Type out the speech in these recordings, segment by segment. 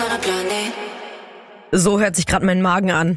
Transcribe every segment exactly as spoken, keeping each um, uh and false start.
So hört sich gerade mein Magen an.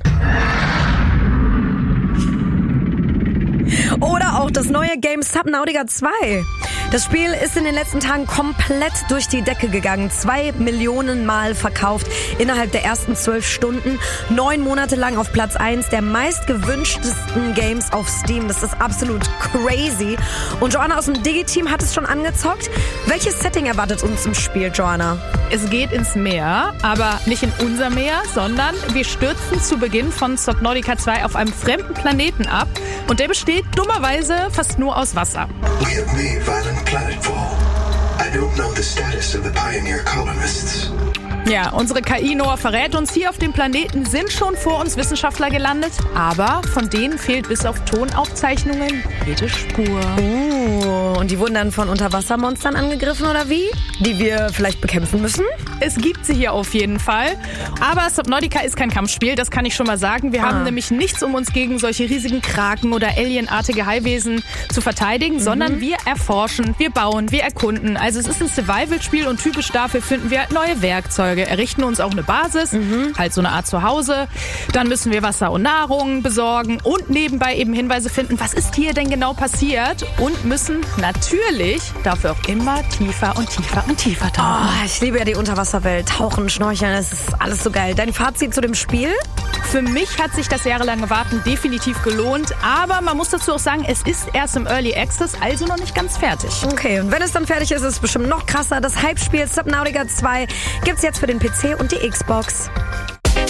Oder auch das neue Game Subnautica zwei. Das Spiel ist in den letzten Tagen komplett durch die Decke gegangen. Zwei Millionen Mal verkauft innerhalb der ersten zwölf Stunden. Neun Monate lang auf Platz eins der meistgewünschtesten Games auf Steam. Das ist absolut crazy. Und Joanna aus dem Digi-Team hat es schon angezockt. Welches Setting erwartet uns im Spiel, Joanna? Es geht ins Meer, aber nicht in unser Meer, sondern wir stürzen zu Beginn von Subnautica zwei auf einem fremden Planeten ab. Und der besteht dummerweise fast nur aus Wasser. We have made violent planetfall. I don't know the status of the pioneer colonists. Ja, unsere K I Noah verrät uns, hier auf dem Planeten sind schon vor uns Wissenschaftler gelandet, aber von denen fehlt bis auf Tonaufzeichnungen jede Spur. Oh, und die wurden dann von Unterwassermonstern angegriffen oder wie? Die wir vielleicht bekämpfen müssen? Es gibt sie hier auf jeden Fall, aber Subnautica ist kein Kampfspiel, das kann ich schon mal sagen. Wir ah. haben nämlich nichts, um uns gegen solche riesigen Kraken oder alienartige Haiwesen zu verteidigen, mhm. sondern wir erforschen, wir bauen, wir erkunden. Also es ist ein Survival-Spiel und typisch dafür finden wir neue Werkzeuge. Errichten uns auch eine Basis, mhm. halt so eine Art Zuhause. Dann müssen wir Wasser und Nahrung besorgen und nebenbei eben Hinweise finden, was ist hier denn genau passiert und müssen natürlich dafür auch immer tiefer und tiefer und tiefer tauchen. Oh, ich liebe ja die Unterwasserwelt. Tauchen, Schnorcheln, das ist alles so geil. Dein Fazit zu dem Spiel? Für mich hat sich das jahrelange Warten definitiv gelohnt, aber man muss dazu auch sagen, es ist erst im Early Access, also noch nicht ganz fertig. Okay, und wenn es dann fertig ist, ist es bestimmt noch krasser. Das Hype-Spiel Subnautica zwei gibt's jetzt für den P C und die Xbox.